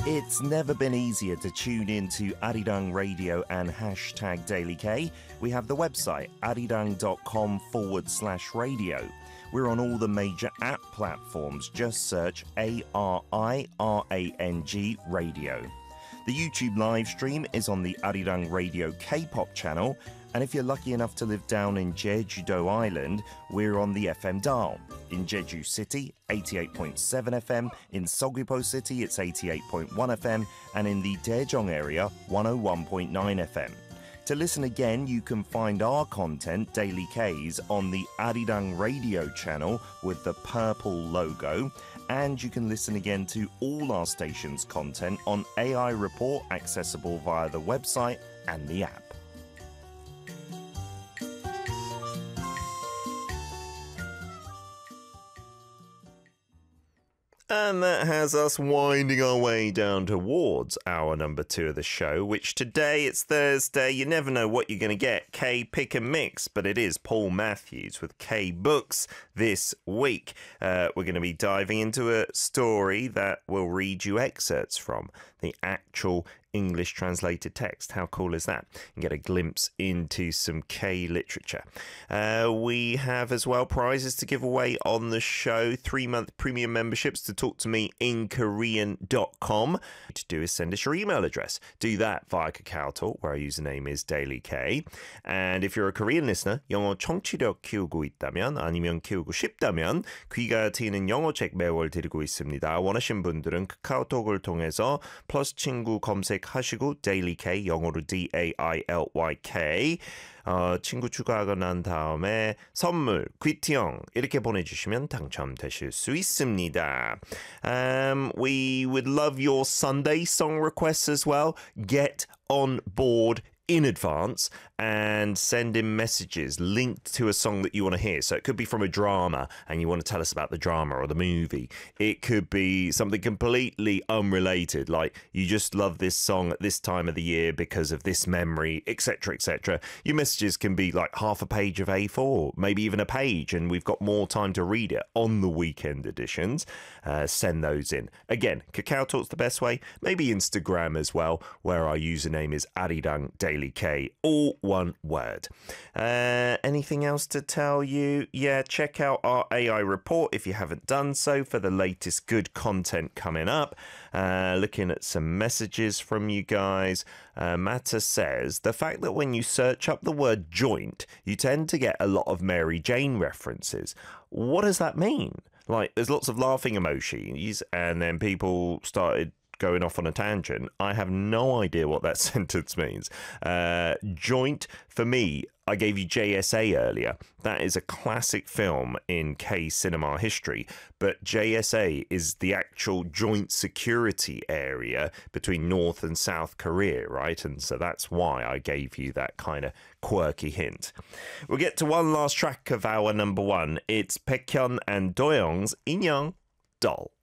It's never been easier to tune in to Arirang Radio and hashtag Daily K. We have the website arirang.com/radio. We're on all the major app platforms. Just search ARIRANG Radio. The YouTube live stream is on the Arirang Radio K-pop channel. And if you're lucky enough to live down in Jeju-do Island, we're on the FM dial. In Jeju City, 88.7 FM. In Seogwipo City, it's 88.1 FM. And in the Daejeong area, 101.9 FM. To listen again, you can find our content, Daily K's, on the Arirang Radio channel with the purple logo. And you can listen again to all our station's content on AI Report, accessible via the website and the app. And that has us winding our way down towards hour number 2 of the show, which today, it's Thursday. You never know what you're going to get. K Pick and Mix, but it is Paul Matthews with K Books this week. We're going to be diving into a story that we'll read you excerpts from the actual English translated text. How cool is that? And get a glimpse into some K literature. We have as well prizes to give away on the show. 3-month premium memberships to talk to me in Korean.com. What to do is send us your email address. Do that via KakaoTalk, where our username is DailyK. And if you're a Korean listener, 영어 청취력 키우고 있다면, 아니면 키우고 싶다면, 귀가 트이는 영어책 매월 드리고 있습니다. 원하신 분들은 카카오톡을 통해서 플러스 친구 검색 하시고 DailyK, 영어로 DAILYK, 친구 추가하고 난 다음에 선물, 귀티형 이렇게 보내주시면 당첨되실 수 있습니다. We would love your Sunday song requests as well. Get on board in advance and send in messages linked to a song that you want to hear. So it could be from a drama and you want to tell us about the drama or the movie. It could be something completely unrelated, like you just love this song at this time of the year because of this memory, etc., etc. Your messages can be like half a page of A4, maybe even a page, and we've got more time to read it on the weekend editions. Send those in. Again, Kakao Talk's the best way. Maybe Instagram as well, where our username is Arirang Daily K, all one word. Anything else to tell you? Yeah, check out our AI report if you haven't done so for the latest good content coming up. Looking at some messages from you guys. Matta says, the fact that when you search up the word joint, you tend to get a lot of Mary Jane references. What does that mean? Like, there's lots of laughing emojis, and then people started going off on a tangent. I have no idea what that sentence means. Joint, for me, I gave you JSA earlier. That is a classic film in K cinema history, but JSA is the actual joint security area between North and South Korea, right? And so that's why I gave you that kind of quirky hint. We'll get to one last track of our number 1. It's Baekhyun and Doyoung's 인형 Doll.